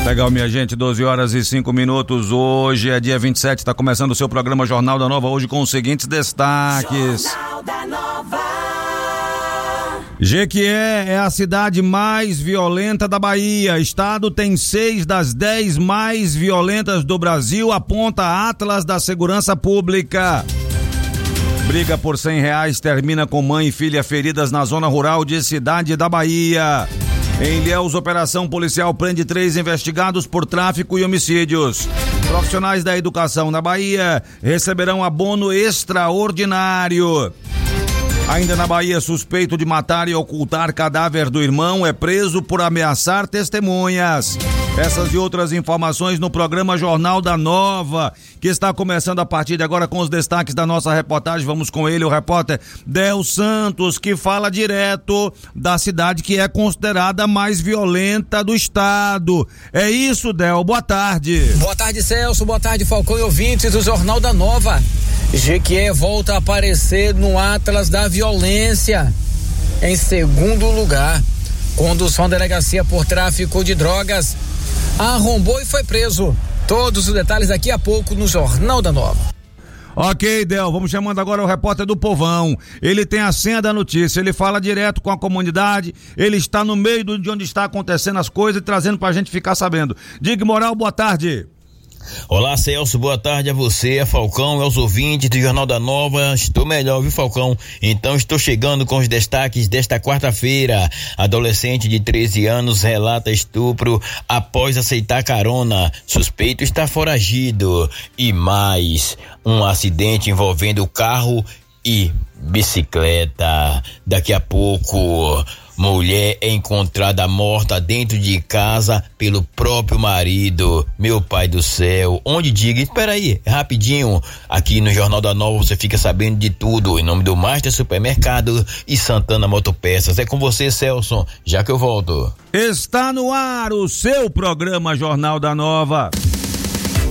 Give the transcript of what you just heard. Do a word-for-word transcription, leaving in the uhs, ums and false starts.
Legal, minha gente, doze horas e cinco minutos. Hoje é dia vinte e sete, está começando o seu programa Jornal da Nova, hoje com os seguintes destaques. Jornal da Nova. Jequié é a cidade mais violenta da Bahia. Estado tem seis das dez mais violentas do Brasil, aponta Atlas da Segurança Pública. Briga por cem reais termina com mãe e filha feridas na zona rural de Cidade da Bahia. Em Ilhéus, operação policial prende três investigados por tráfico e homicídios. Profissionais da educação na Bahia receberão abono extraordinário. Ainda na Bahia, suspeito de matar e ocultar cadáver do irmão é preso por ameaçar testemunhas. Essas e outras informações no programa Jornal da Nova, que está começando a partir de agora com os destaques da nossa reportagem. Vamos com ele, o repórter Del Santos, que fala direto da cidade que é considerada a mais violenta do estado. É isso, Del, boa tarde. Boa tarde, Celso, boa tarde, Falcão e ouvintes do Jornal da Nova. Jequié volta a aparecer no Atlas da Violência. Em segundo lugar, condução da delegacia por tráfico de drogas, arrombou e foi preso. Todos os detalhes daqui a pouco no Jornal da Nova. Ok, Del, vamos chamando agora o repórter do Povão. Ele tem a senha da notícia, ele fala direto com a comunidade, ele está no meio de onde está acontecendo as coisas e trazendo pra gente ficar sabendo. Diga, Moral, boa tarde. Olá, Celso, boa tarde a você, a Falcão, aos ouvintes do Jornal da Nova. Estou melhor, viu, Falcão? Então estou chegando com os destaques desta quarta-feira. Adolescente de treze anos relata estupro após aceitar carona. Suspeito está foragido. E mais, um acidente envolvendo carro e bicicleta. Daqui a pouco, mulher é encontrada morta dentro de casa pelo próprio marido. Meu pai do céu, onde diga? Espera aí, rapidinho, aqui no Jornal da Nova você fica sabendo de tudo, em nome do Master Supermercado e Santana Motopeças. É com você, Celso, já que eu volto. Está no ar o seu programa Jornal da Nova.